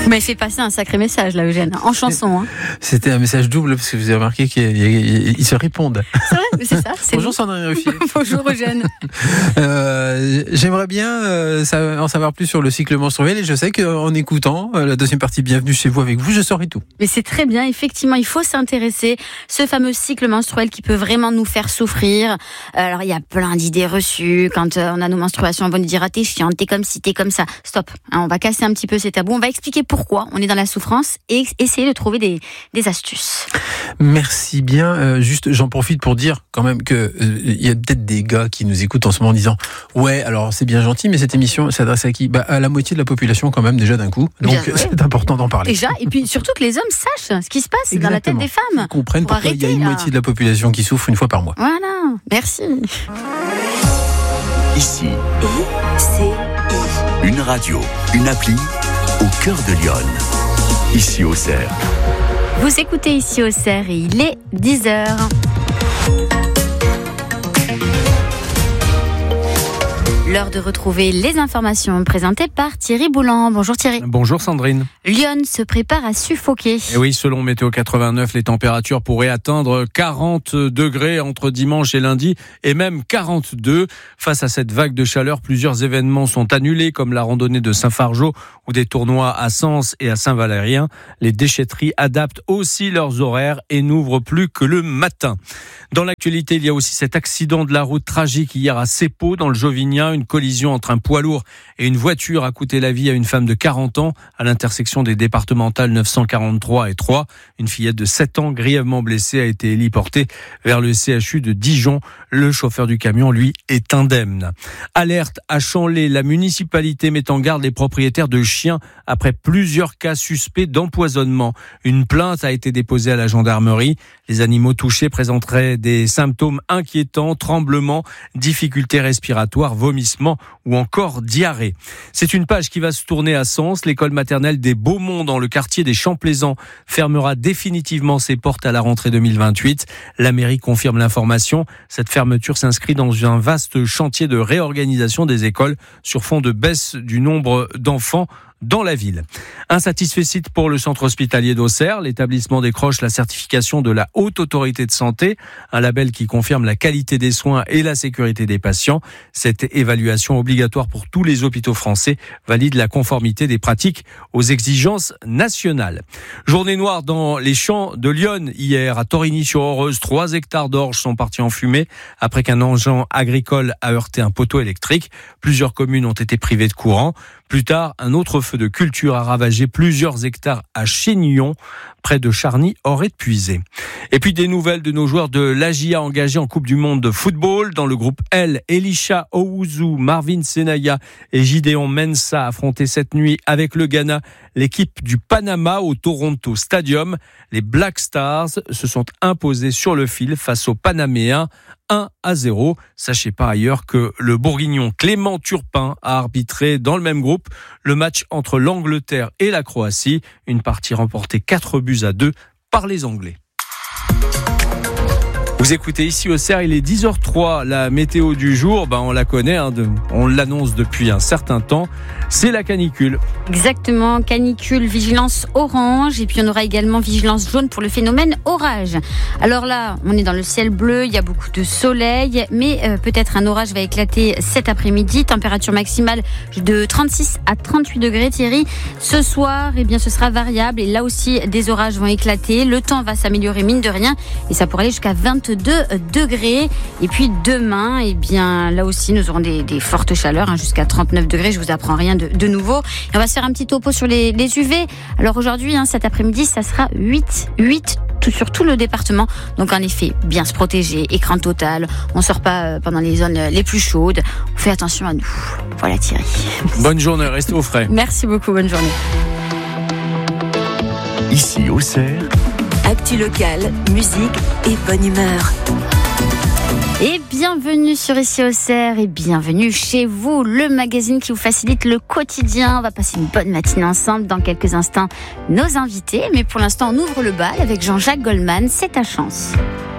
Mais c'est passé un sacré message là, Eugène, en chanson. Hein. C'était un message double parce que vous avez remarqué qu'ils se répondent. C'est vrai, mais c'est ça. C'est Bonjour Sandrine Ruffier. Bonjour Eugène. J'aimerais bien en savoir plus sur le cycle menstruel et je sais qu'en écoutant la deuxième partie Bienvenue chez vous avec vous, je saurai tout. Mais c'est très bien, effectivement, il faut s'intéresser ce fameux cycle menstruel qui peut vraiment nous faire souffrir. Alors il y a plein d'idées reçues. Quand on a nos menstruations, on va nous dire t'es chiante, t'es comme ci, t'es comme ça. Stop, hein, on va casser un petit peu ces tabous. On va expliquer pourquoi on est dans la souffrance et essayer de trouver des astuces. Merci bien. Juste, j'en profite pour dire quand même que il y a peut-être des gars qui nous écoutent en ce moment en disant ouais, alors c'est bien gentil, mais cette émission s'adresse à qui ? À la moitié de la population quand même déjà d'un coup. Donc c'est important d'en parler. Déjà, et puis surtout que les hommes sachent ce qui se passe dans la tête des femmes. Ils comprennent pourquoi il y a une moitié de la population qui souffre une fois par mois. Voilà, merci. Ici, une radio, une appli au cœur de Lyon. Ici au Cerf. Vous écoutez Ici au Cerf et il est 10h. L'heure de retrouver les informations présentées par Thierry Boulan. Bonjour Thierry. Bonjour Sandrine. Lyon se prépare à suffoquer. Et oui, selon Météo 89, les températures pourraient atteindre 40 degrés entre dimanche et lundi et même 42. Face à cette vague de chaleur, plusieurs événements sont annulés comme la randonnée de Saint-Fargeau ou des tournois à Sens et à Saint-Valérien. Les déchetteries adaptent aussi leurs horaires et n'ouvrent plus que le matin. Dans l'actualité, il y a aussi cet accident de la route tragique hier à Seppo dans le Jovinien. Une collision entre un poids lourd et une voiture a coûté la vie à une femme de 40 ans à l'intersection des départementales 943 et 3. Une fillette de 7 ans grièvement blessée a été héliportée vers le CHU de Dijon. Le chauffeur du camion, lui, est indemne. Alerte à Chanlay, la municipalité met en garde les propriétaires de chiens après plusieurs cas suspects d'empoisonnement. Une plainte a été déposée à la gendarmerie. Les animaux touchés présenteraient des symptômes inquiétants, tremblements, difficultés respiratoires, vomissements ou encore diarrhée. C'est une page qui va se tourner à Sens. L'école maternelle des Beaumonts dans le quartier des Champs-Plaisants fermera définitivement ses portes à la rentrée 2028. La mairie confirme l'information. Cette fermeture s'inscrit dans un vaste chantier de réorganisation des écoles sur fond de baisse du nombre d'enfants dans la ville. Un satisfecit pour le centre hospitalier d'Auxerre. L'établissement décroche la certification de la Haute Autorité de Santé, un label qui confirme la qualité des soins et la sécurité des patients. Cette évaluation obligatoire pour tous les hôpitaux français valide la conformité des pratiques aux exigences nationales. Journée noire dans les champs de Lyon hier à Torigny-sur-Oreuze. 3 hectares d'orge sont partis en fumée après qu'un engin agricole a heurté un poteau électrique. Plusieurs communes ont été privées de courant. Plus tard, un autre feu de culture a ravagé plusieurs hectares à Chénillon, près de Charny-Hors-Épuisé. Et puis des nouvelles de nos joueurs de l'AJA engagés en Coupe du Monde de football. Dans le groupe L, Elisha Owuzu, Marvin Senaya et Gideon Mensah affrontaient cette nuit avec le Ghana l'équipe du Panama au Toronto Stadium. Les Black Stars se sont imposés sur le fil face aux Panaméens 1-0. Sachez par ailleurs que le Bourguignon Clément Turpin a arbitré dans le même groupe le match entre l'Angleterre et la Croatie. Une partie remportée 4-2 par les Anglais. Vous écoutez Ici au Cerf, il est 10h03. La météo du jour, on la connaît, on l'annonce depuis un certain temps. C'est la canicule. Exactement, canicule, vigilance orange et puis on aura également vigilance jaune pour le phénomène orage. Alors là, on est dans le ciel bleu, il y a beaucoup de soleil, mais peut-être un orage va éclater cet après-midi. Température maximale de 36 à 38 degrés, Thierry. Ce soir, ce sera variable et là aussi, des orages vont éclater. Le temps va s'améliorer mine de rien et ça pourrait aller jusqu'à 22 degrés. Et puis demain, là aussi, nous aurons des fortes chaleurs, jusqu'à 39 degrés. Je vous apprends rien de nouveau. Et on va se faire un petit topo sur les UV. Alors aujourd'hui, cet après-midi, ça sera 8 sur tout le département. Donc en effet, bien se protéger, écran total. On sort pas pendant les zones les plus chaudes. On fait attention à nous. Voilà Thierry. Bonne journée, restez au frais. Merci beaucoup, bonne journée. Ici au Cerf. Actu locale, musique et bonne humeur. Et bienvenue sur Ici au Cerf et bienvenue chez vous, le magazine qui vous facilite le quotidien. On va passer une bonne matinée ensemble. Dans quelques instants, nos invités. Mais pour l'instant, on ouvre le bal avec Jean-Jacques Goldman. C'est ta chance.